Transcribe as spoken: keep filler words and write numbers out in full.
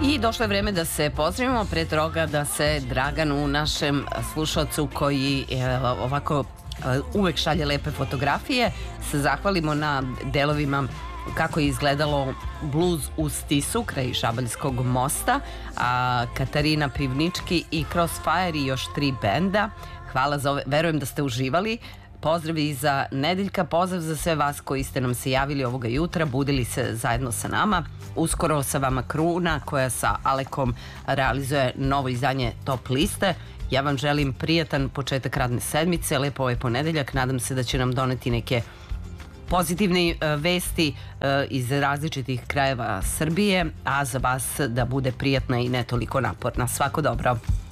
I došlo je vreme da se pozdravimo, pre toga da se Draganu, našem slušalcu koji e, ovako e, uvek šalje lepe fotografije, se zahvalimo na delovima kako je izgledalo Bluz u Stisu kraj Šabaljskog mosta, a Katarina Pivnički i Crossfire i još tri benda. Hvala za ove, verujem da ste uživali. Pozdrav i za Nedeljka, pozdrav za sve vas koji ste nam se javili ovoga jutra, budili se zajedno sa nama. Uskoro sa vama Kruna koja sa Alekom realizuje novo izdanje Top liste. Ja vam želim prijatan početak radne sedmice, lepo ovaj ponedeljak, nadam se da će nam doneti neke pozitivne vesti iz različitih krajeva Srbije, a za vas da bude prijatna i ne toliko naporna. Svako dobro.